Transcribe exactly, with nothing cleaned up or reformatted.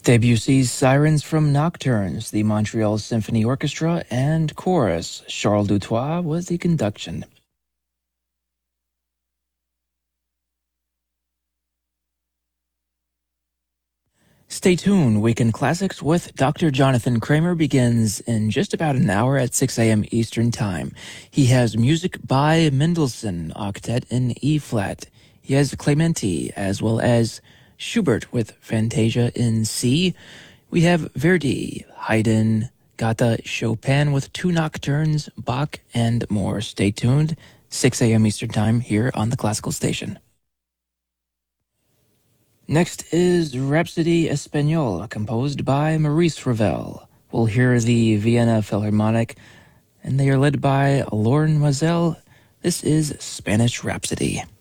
Debussy's Sirens from Nocturnes, the Montreal Symphony Orchestra and Chorus. Charles Dutoit was the conduction. Stay tuned. Weekend Classics with Doctor Jonathan Kramer begins in just about an hour at six a.m. Eastern Time. He has music by Mendelssohn Octet in E-flat. He has Clementi as well as Schubert with Fantasia in C. We have Verdi, Haydn, Gata, Chopin with two nocturnes, Bach, and more. Stay tuned. six a.m. Eastern Time here on the Classical Station. Next is Rhapsody Espagnole, composed by Maurice Ravel. We'll hear the Vienna Philharmonic, and they are led by Lauren Mazel. This is Spanish Rhapsody.